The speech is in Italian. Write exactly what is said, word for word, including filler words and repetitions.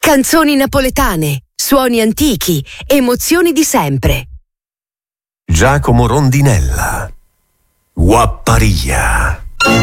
Canzoni napoletane, suoni antichi, emozioni di sempre. Giacomo Rondinella, Guapparia.